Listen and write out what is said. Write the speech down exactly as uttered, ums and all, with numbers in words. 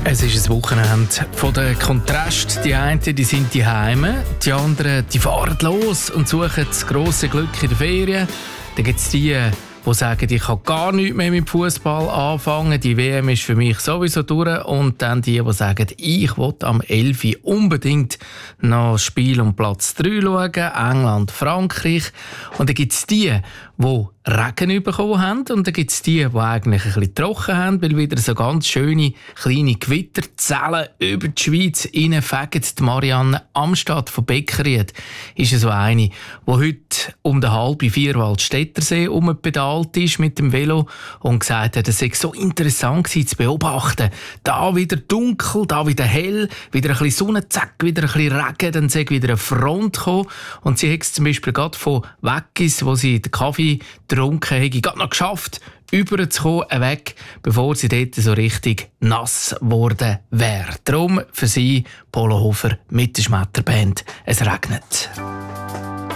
Es ist ein Wochenende von den Kontrast. Die einen die sind die Heime, die anderen die fahren los und suchen das grosse Glück in der Ferien. Dann gibt es die, die sagen, ich kann gar nichts mehr mit Fußball anfangen, die W M ist für mich sowieso durch. Und dann die, die sagen, ich will am elf Uhr unbedingt noch das Spiel um Platz drei schauen, England, Frankreich. Und dann gibt es die, die Regen bekommen haben. Und dann gibt es die, die eigentlich ein bisschen trocken haben, weil wieder so ganz schöne kleine Gewitterzellen über die Schweiz reinfegen. Die Marianne Amstadt von Beckeried ist so eine, die heute um den halben vier Waldstättersee umgepedalt ist mit dem Velo und gesagt hat, es sei so interessant gewesen zu beobachten. Da wieder dunkel, da wieder hell, wieder ein bisschen Sonne, zack, wieder ein bisschen Regen, dann sei wieder eine Front gekommen. Und sie hat es zum Beispiel gerade von Weggis, wo sie den Kaffee getrunken habe, gerade noch geschafft, überzukommen, weg, bevor sie dort so richtig nass geworden wäre. Darum für sie Polo Hofer mit der Schmetterband «Es regnet».